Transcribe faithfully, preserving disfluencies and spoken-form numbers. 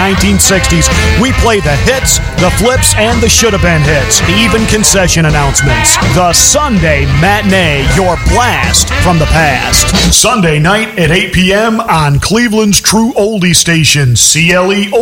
nineteen sixties. We play the hits, the flips, and the should-have-been hits, even concession announcements. The Sunday Matinee, your blast from the past. Sunday night at eight p.m. on Cleveland's true oldie station, C L E